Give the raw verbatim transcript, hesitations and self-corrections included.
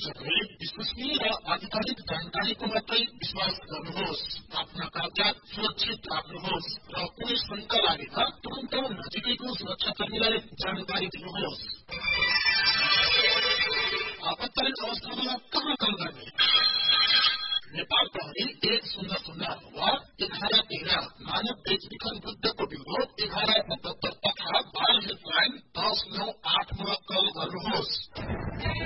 भने विश्वसनीय र आधिकारिक जानकारीको मात्रै विश्वास गर्नुहोस्। आफ्ना कागजात सुरक्षित राख्नुहोस् र कुनै शंका लागेमा तुरन्त नजिकैको सुरक्षाकर्मीलाई जानकारी दिनुहोस्। आपतकालीन अवस्थामा कहाँ कल गर्ने? नेपाल प्रहरी एक शून्य शून्य वा एघार तेह्र मानव बेचबिखन